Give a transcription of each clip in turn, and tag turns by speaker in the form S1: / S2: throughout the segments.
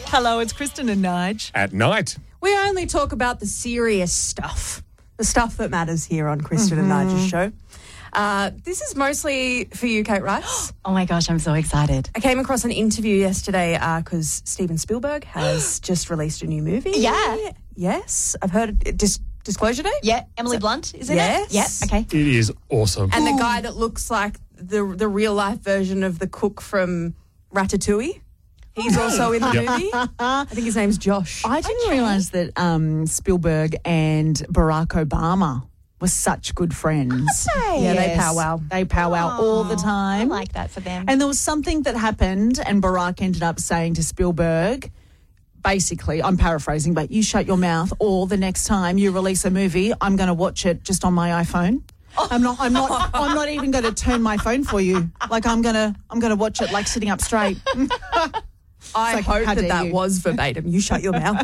S1: Hello, it's Kristen and Nige.
S2: At night.
S3: We only talk about the serious stuff, the stuff that matters here on Kristen and Nige's show. This is mostly for you, Kate Rice.
S1: Oh my gosh, I'm so excited.
S3: I came across an interview yesterday because Steven Spielberg has just released a new movie.
S1: Yeah.
S3: Yes. I've heard it. Disclosure Day?
S1: Yeah, Emily Blunt, isn't
S3: Yes.
S1: it? Yeah, okay.
S2: It is awesome.
S3: And the guy that looks like the real life version of the cook from Ratatouille. He's also in the movie. I think his name's Josh.
S1: I didn't realise that Spielberg and Barack Obama were such good friends.
S3: Yeah, they powwow.
S1: They powwow all the time.
S4: I like that for them.
S1: And there was something that happened and Barack ended up saying to Spielberg, basically, I'm paraphrasing, but you shut your mouth or the next time you release a movie, I'm going to watch it just on my iPhone. I'm not even going to turn my phone for you. Like I'm going to watch it like sitting up straight.
S3: I
S1: like,
S3: hope
S1: how dare
S3: that
S1: you.
S3: was verbatim. You shut your mouth.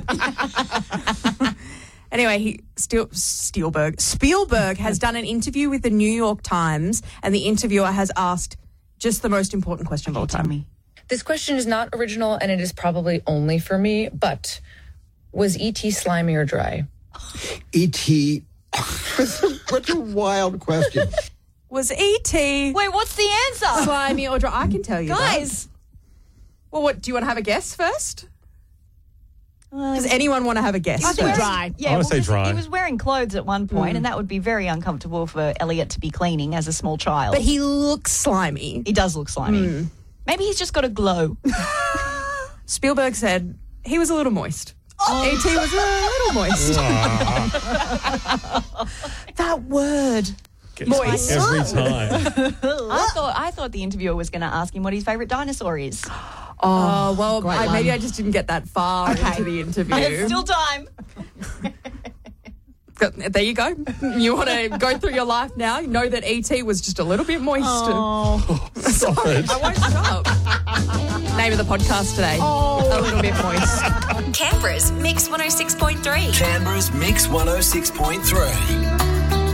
S3: Anyway, Spielberg has done an interview with the New York Times, and the interviewer has asked just the most important question of all time.
S1: Tell me.
S5: This question is not original, and it is probably only for me, but was E.T. slimy or dry?
S6: E.T. What a wild question.
S3: Was E.T.
S4: Wait, what's the answer?
S3: slimy or dry? I can tell you
S4: Guys.
S3: that. Well, what, do you want to have a guess first? Does anyone want to have a guess
S1: I think
S3: first?
S1: dry.
S4: Yeah,
S2: I wanna say dry.
S4: He was wearing clothes at one point, and that would be very uncomfortable for Elliot to be cleaning as a small child.
S3: But he looks slimy.
S4: He does look slimy. Maybe he's just got a glow.
S3: Spielberg said he was a little moist. E.T. was a little moist.
S1: That word.
S2: Gets me
S3: Moist.
S2: every time.
S4: I thought the interviewer was going to ask him what his favourite dinosaur is.
S3: Oh, well,
S1: great
S3: maybe
S1: one.
S3: I just didn't get that far into the interview.
S4: There's still time.
S3: There you go. You want to go through your life now? You know that E.T. was just a little bit moist.
S2: Stop it.
S3: I won't stop. Name of the podcast today. A little bit moist.
S7: Canberra's Mix 106.3.
S8: Canberra's Mix 106.3.